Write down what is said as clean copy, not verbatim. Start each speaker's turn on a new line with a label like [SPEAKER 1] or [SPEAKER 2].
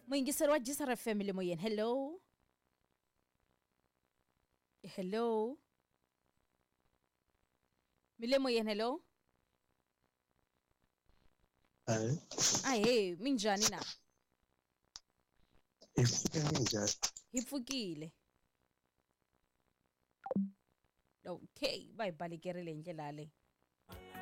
[SPEAKER 1] Muyingiseri wa Jisara Family moyeni. Hello. Hello. Mile moyeni hello. Hey, minjani na? Hipfukile. Okay, bayibhalekere le ndlela le.